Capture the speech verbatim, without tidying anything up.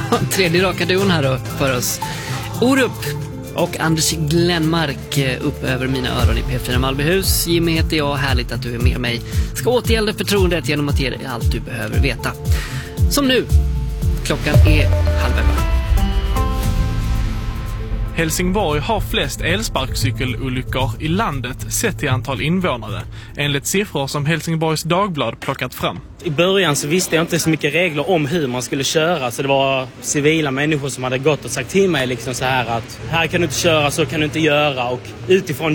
Tredje raka duon här då för oss. Orup och Anders Glenmark upp över mina öron i P fyra Malmöhus. Jimmy heter jag, härligt att du är med mig. Ska återgälda förtroendet genom att ge dig allt du behöver veta. Som nu, klockan är halv elva. Helsingborg har flest elsparkcykelolyckor i landet sett till antal invånare, enligt siffror som Helsingborgs Dagblad plockat fram. I början så visste jag inte så mycket regler om hur man skulle köra, så det var civila människor som hade gått och sagt till mig liksom så här att här kan du inte köra, så kan du inte göra, och utifrån